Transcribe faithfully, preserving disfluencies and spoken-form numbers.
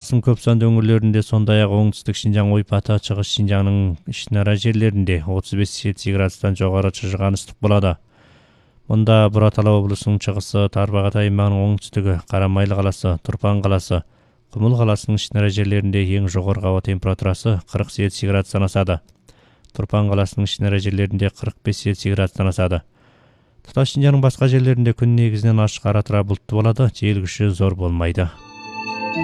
облыстың көп санды өңірлерінде, сондай-ақ оңтүстік Шинжаң, Ойпаты, шығыс Шинжаңның ішінара жерлерінде отыз бес Цельсий градустан жоғары шыжыған ыстық болады. Мұнда Бұратала облысының шығысы, Тарбағатай аймағының оңтүстігі, Қарамайлы қаласы, Тұрпан қаласы, Құмыл қаласының ішінара жерлерінде ең жоғарғы ауа температурасы қырық Цельсий градустан асады. Тұрпан қаласының ішінара жерлерінде қырық бес Цельсий градустан асады. Тұтас Шинжаңның басқа жерлерінде күн негізінен ашық ара тұра бұлтты болады, жел күші зор болмайды.